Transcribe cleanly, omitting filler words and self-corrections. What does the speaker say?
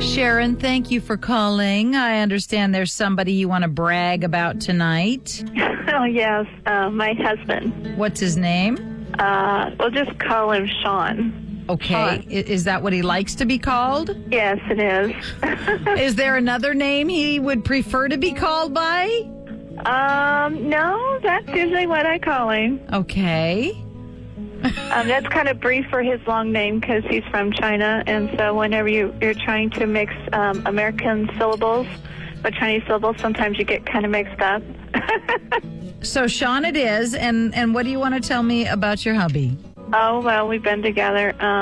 Sharon, thank you for calling. I understand there's somebody you want to brag about tonight. Oh, yes, my husband. What's his name? We'll just call him Sean. Okay. Sean. Is that what he likes to be called? Yes, it is. Is there another name he would prefer to be called by? No, that's usually what I call him. Okay. That's kind of brief for his long name because he's from China, and so whenever you're trying to mix American syllables with Chinese syllables, sometimes you get kind of mixed up. So, Sean it is, and what do you want to tell me about your hubby? Oh, well, we've been together